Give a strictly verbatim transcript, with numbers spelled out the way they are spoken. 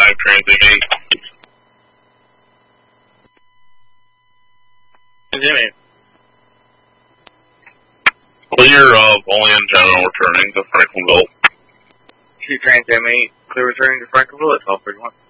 five, Transit eight. Jimmy. Clear of only in general returning to Franklinville. Two Transit eight, clear returning to Franklinville at twelve thirty-one.